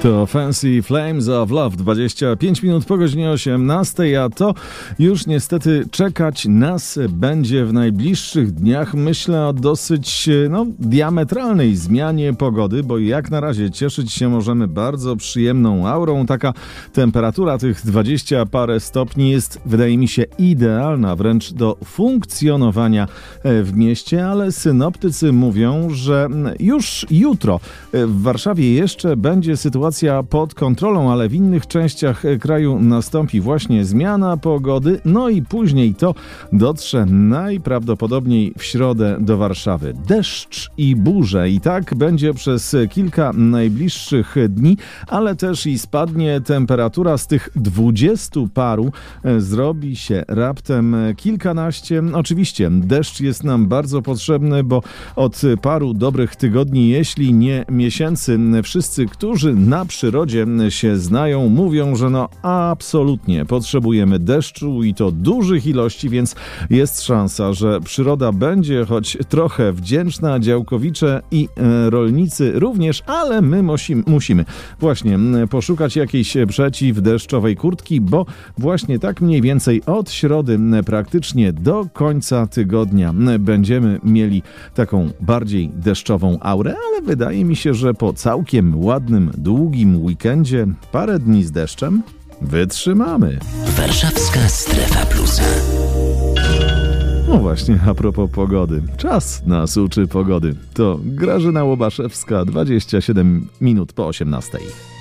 To Fancy Flames of Love, 25 minut po godzinie 18, a to już niestety czekać nas będzie w najbliższych dniach. Myślę o dosyć diametralnej zmianie pogody, bo jak na razie cieszyć się możemy bardzo przyjemną aurą. Taka temperatura tych 20 parę stopni jest, wydaje mi się, idealna wręcz do funkcjonowania w mieście, ale synoptycy mówią, że już jutro w Warszawie jeszcze będzie sytuacja pod kontrolą, ale w innych częściach kraju nastąpi właśnie zmiana pogody, no i później to dotrze najprawdopodobniej w środę do Warszawy. Deszcz i burze i tak będzie przez kilka najbliższych dni, ale też i spadnie temperatura z tych 20 paru, zrobi się raptem kilkanaście. Oczywiście deszcz jest nam bardzo potrzebny, bo od paru dobrych tygodni, jeśli nie miesięcy, wszyscy, którzy na przyrodzie się znają, mówią, że absolutnie potrzebujemy deszczu i to dużych ilości, więc jest szansa, że przyroda będzie choć trochę wdzięczna, działkowicze i rolnicy również, ale my musimy właśnie poszukać jakiejś przeciwdeszczowej kurtki, bo właśnie tak mniej więcej od środy praktycznie do końca tygodnia będziemy mieli taką bardziej deszczową aurę, ale wydaje mi się, że po całkiem ładnym, długim weekendzie parę dni z deszczem wytrzymamy. Warszawska Strefa Plus. No właśnie, a propos pogody. Czas nas uczy pogody. To Grażyna Łobaszewska, 27 minut po 18.